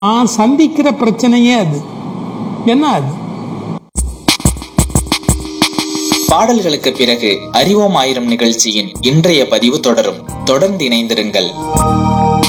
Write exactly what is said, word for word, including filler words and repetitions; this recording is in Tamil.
நான் சந்திக்கிற பிரச்சனையே அது. என்ன அது? பாடல்களுக்கு பிறகு அறிவோம் ஆயிரம் நிகழ்ச்சியின் இன்றைய பதிவு தொடரும். தொடர்ந்து இணைந்திருங்கள்.